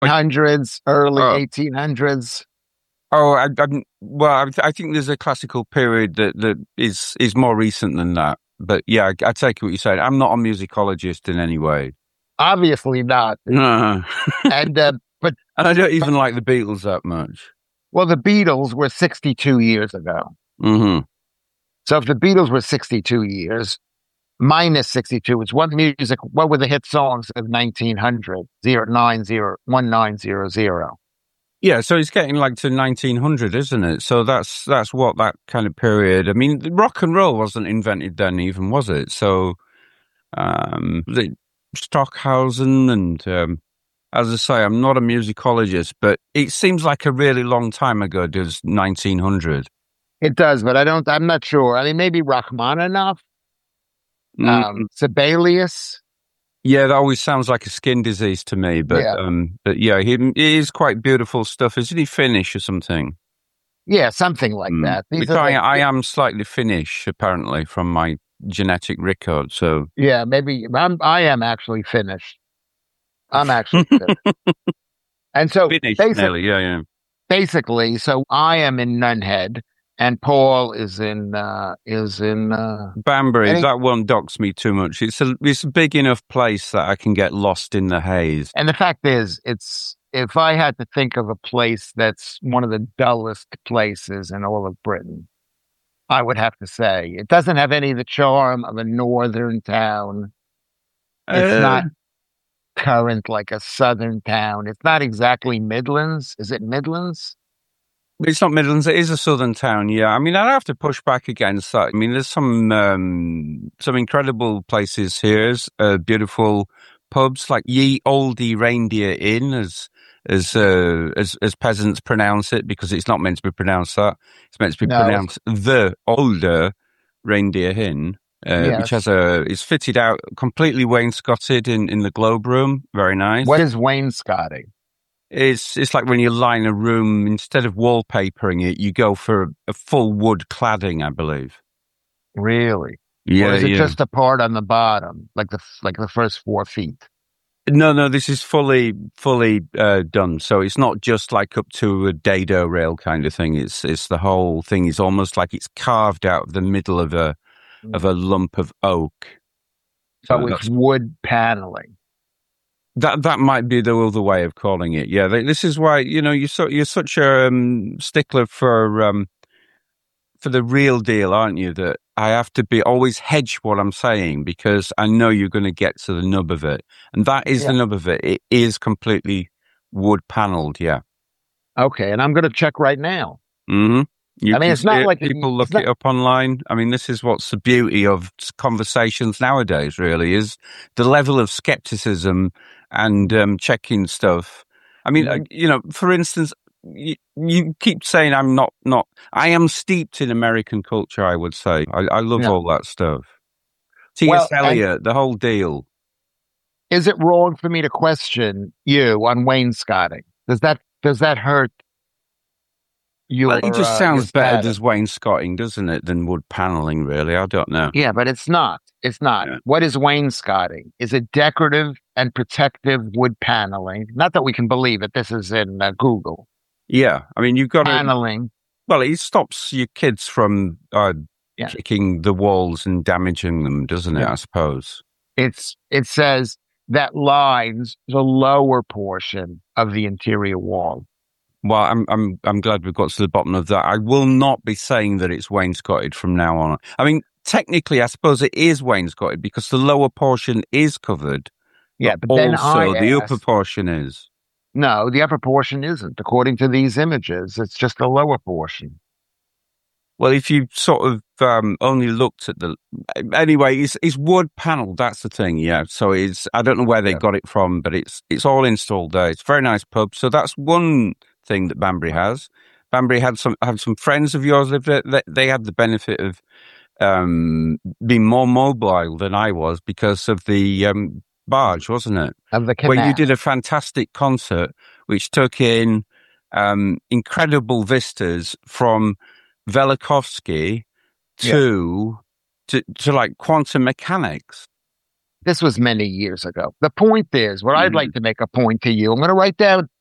hundreds, early Oh, 1800s. oh, I think there's a classical period that is more recent than that. But yeah, I take what you're saying. I'm not a musicologist in any way. Obviously not. No. And but And I don't even like the Beatles that much. well, the Beatles were 62 years ago. Hmm. So if the Beatles were 62 years, minus 62, it's what music, what were the hit songs of 1900? 0901900. Yeah, so it's getting like to 1900, isn't it? So that's what that kind of period. I mean, rock and roll wasn't invented then, even was it? So the Stockhausen and as I say, I'm not a musicologist, but it seems like a really long time ago. Does 1900? It does, but I'm not sure. I mean, maybe Rachmaninoff, Mm, Sibelius. yeah, that always sounds like a skin disease to me. Yeah. But yeah, he is quite beautiful stuff. Isn't he Finnish or something? Yeah, something like Mm. that. These Which are I am slightly Finnish apparently from my genetic record. So yeah, maybe I am actually finished. I'm actually finished. And so Finnish nearly, yeah, yeah. basically, so I am in Nunhead and Paul is in Banbury, any that won't dox me too much. It's a big enough place that I can get lost in the haze. and the fact is it's if I had to think of a place that's one of the dullest places in all of Britain, I would have to say it doesn't have any of the charm of a northern town. It's Uh, not current like a southern town. It's not exactly Midlands. Is it Midlands? it's not Midlands. It is a southern town. Yeah, I mean, I'd have to push back against that. I mean, there's some incredible places here. Beautiful pubs like Ye Olde Reindeer Inn, as peasants pronounce it, because it's not meant to be pronounced that. It's meant to be No. pronounced the Older Reindeer Inn. Which Yes. is fitted out completely wainscoted in the Globe Room. Very nice. What is wainscoting? It's like when you line a room, instead of wallpapering it, you go for a full wood cladding, I believe. Really? Or Yeah, is it yeah. just a part on the bottom, like the first 4 feet? No, this is fully done. So it's not just like up to a dado rail kind of thing. It's the whole thing is almost like it's carved out of the middle of a lump of oak. So it's That's wood paneling. that might be the other way of calling it. Yeah, this is why you're such a stickler for the real deal, aren't you? That I have to be always hedge what I'm saying because I know you're going to get to the nub of it, and that is the Yeah. nub of it. It is completely wood paneled. Yeah. Okay. And I'm going to check right now. Hmm. You I mean, can it's see not it. like People it's look not. it up online. I mean, this is what's the beauty of conversations nowadays. Really, is the level of skepticism and checking stuff. I mean, Mhm. for instance, you keep saying I'm not. I am steeped in American culture. I would say I love Yeah. all that stuff. T.S. Well, and Eliot, the whole deal. is it wrong for me to question you on wainscoting? Does that hurt Well, it just your sounds better status? as wainscoting, doesn't it, than wood paneling? Really, I don't know. Yeah, but it's not. It's not. Yeah. What is wainscoting? Is it decorative and protective wood paneling? Not that we can believe it. This is in Google. Yeah, I mean, you've got to. Paneling. Well, it stops your kids from Yeah. kicking the walls and damaging them, doesn't it? Yeah. I suppose. It says that lines the lower portion of the interior wall. Well, I'm glad we've got to the bottom of that. I will not be saying that it's wainscoted from now on. I mean, technically, I suppose it is wainscoted because the lower portion is covered, but Yeah, but then I also the upper asked, portion is. no, the upper portion isn't. According to these images, it's just the lower portion. Well, if you sort of only looked at the anyway, it's wood panel. That's the thing, yeah. So it's I don't know where they Yeah. got it from, but it's all installed there. It's a very nice pub. So that's one thing that Banbury has. Banbury had some friends of yours live there. They had the benefit of being more mobile than I was because of the barge, wasn't it? Of the Where you canal. did a fantastic concert, which took in incredible vistas from Velikovsky Yeah. to like quantum mechanics. This was many years ago. The point is, what I'd like to make a point to you, I'm going to write down